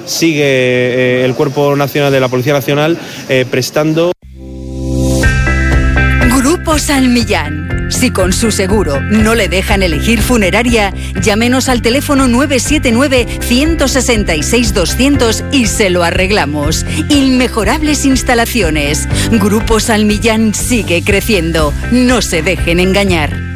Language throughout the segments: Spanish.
sigue el Cuerpo Nacional de la Policía Nacional prestando. Grupo San Millán. Si con su seguro no le dejan elegir funeraria, llámenos al teléfono 979-166-200 y se lo arreglamos. Inmejorables instalaciones. Grupo San Millán sigue creciendo. No se dejen engañar.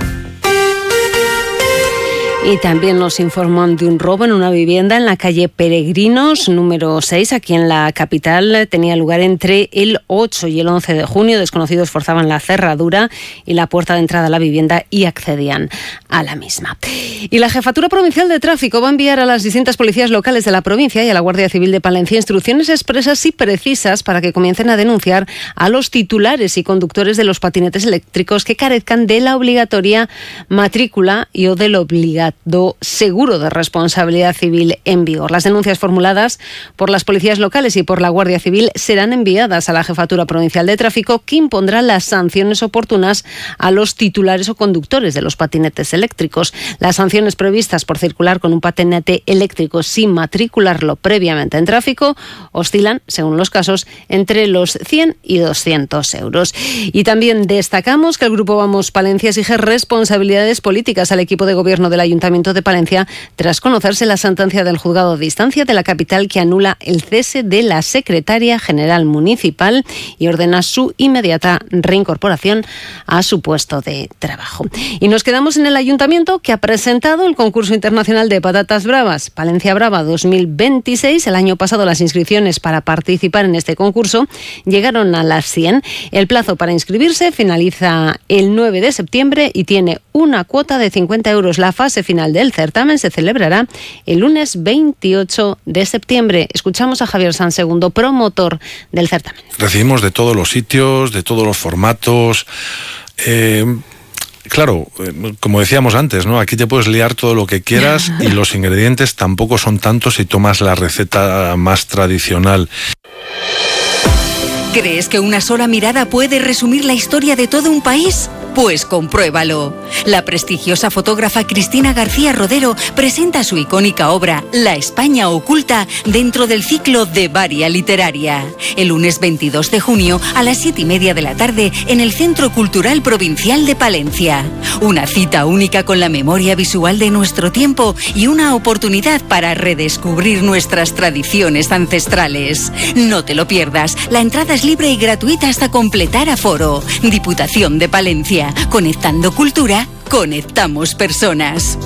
Y también nos informan de un robo en una vivienda en la calle Peregrinos, número 6, aquí en la capital. Tenía lugar entre el 8 y el 11 de junio. Desconocidos forzaban la cerradura y la puerta de entrada a la vivienda y accedían a la misma. Y la Jefatura Provincial de Tráfico va a enviar a las distintas policías locales de la provincia y a la Guardia Civil de Palencia instrucciones expresas y precisas para que comiencen a denunciar a los titulares y conductores de los patinetes eléctricos que carezcan de la obligatoria matrícula y o del obligatorio seguro de responsabilidad civil en vigor. Las denuncias formuladas por las policías locales y por la Guardia Civil serán enviadas a la Jefatura Provincial de Tráfico, que impondrá las sanciones oportunas a los titulares o conductores de los patinetes eléctricos. Las sanciones previstas por circular con un patinete eléctrico sin matricularlo previamente en tráfico oscilan, según los casos, entre los 100 y 200 euros. Y también destacamos que el Grupo Vamos Palencia exige responsabilidades políticas al equipo de gobierno del Ayuntamiento de Palencia tras conocerse la sentencia del juzgado de instancia de la capital que anula el cese de la secretaria general municipal y ordena su inmediata reincorporación a su puesto de trabajo. Y nos quedamos en el ayuntamiento, que ha presentado el concurso internacional de patatas bravas Palencia Brava 2026. El año pasado las inscripciones para participar en este concurso llegaron a las 100. El plazo para inscribirse finaliza el 9 de septiembre y tiene una cuota de 50 euros. La fase final del certamen se celebrará el lunes 28 de septiembre. Escuchamos a Javier Sansegundo, promotor del certamen. Recibimos de todos los sitios, de todos los formatos. Claro, como decíamos antes, ¿no? Aquí te puedes liar todo lo que quieras y los ingredientes tampoco son tantos si tomas la receta más tradicional. ¿Crees que una sola mirada puede resumir la historia de todo un país? Pues compruébalo. La prestigiosa fotógrafa Cristina García Rodero presenta su icónica obra La España oculta dentro del ciclo de Varia Literaria. El lunes 22 de junio a las 7:30 de la tarde en el Centro Cultural Provincial de Palencia. Una cita única con la memoria visual de nuestro tiempo y una oportunidad para redescubrir nuestras tradiciones ancestrales. No te lo pierdas. La entrada es libre y gratuita hasta completar aforo. Diputación de Palencia. Conectando cultura, conectamos personas.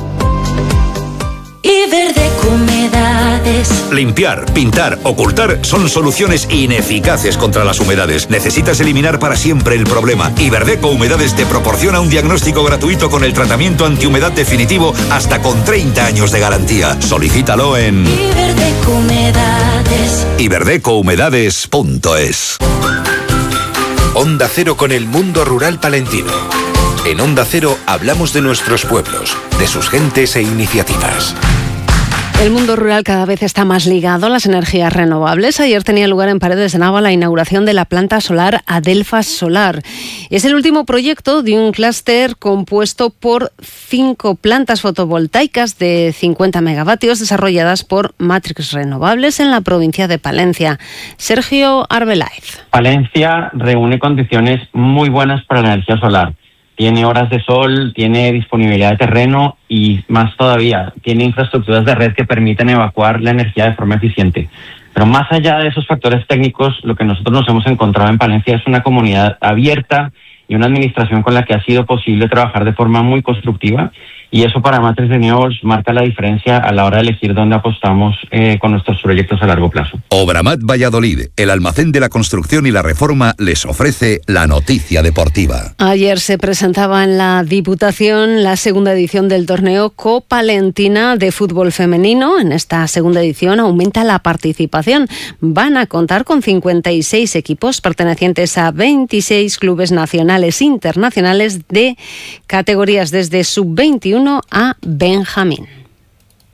Iberdeco Humedades. Limpiar, pintar, ocultar son soluciones ineficaces contra las humedades. Necesitas eliminar para siempre el problema. Iberdeco Humedades te proporciona un diagnóstico gratuito con el tratamiento antihumedad definitivo hasta con 30 años de garantía. Solicítalo en Iberdeco Humedades. iberdecohumedades.es. Onda Cero con el mundo rural palentino. En Onda Cero hablamos de nuestros pueblos, de sus gentes e iniciativas. El mundo rural cada vez está más ligado a las energías renovables. Ayer tenía lugar en Paredes de Nava la inauguración de la planta solar Adelfas Solar. Es el último proyecto de un clúster compuesto por 5 plantas fotovoltaicas de 50 megavatios desarrolladas por Matrix Renovables en la provincia de Palencia. Sergio Arbeláez. Palencia reúne condiciones muy buenas para la energía solar. Tiene horas de sol, tiene disponibilidad de terreno y más todavía, tiene infraestructuras de red que permiten evacuar la energía de forma eficiente. Pero más allá de esos factores técnicos, lo que nosotros nos hemos encontrado en Palencia es una comunidad abierta y una administración con la que ha sido posible trabajar de forma muy constructiva. Y eso para Matrix Renewables marca la diferencia a la hora de elegir dónde apostamos con nuestros proyectos a largo plazo. Obramat Valladolid, el almacén de la construcción y la reforma, les ofrece la noticia deportiva. Ayer se presentaba en la Diputación la segunda edición del torneo Copalentina de fútbol femenino. En esta segunda edición aumenta la participación. Van a contar con 56 equipos pertenecientes a 26 clubes nacionales e internacionales de categorías desde sub-21 a Benjamín.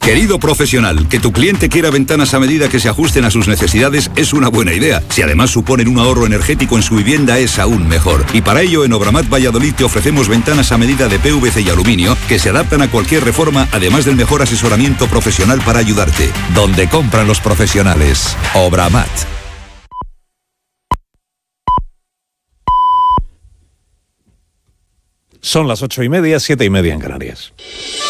Querido profesional, que tu cliente quiera ventanas a medida que se ajusten a sus necesidades es una buena idea. Si además suponen un ahorro energético en su vivienda es aún mejor. Y para ello en Obramat Valladolid te ofrecemos ventanas a medida de PVC y aluminio que se adaptan a cualquier reforma, además del mejor asesoramiento profesional para ayudarte. Donde compran los profesionales. Obramat. Son las 8:30, 7:30 en Canarias.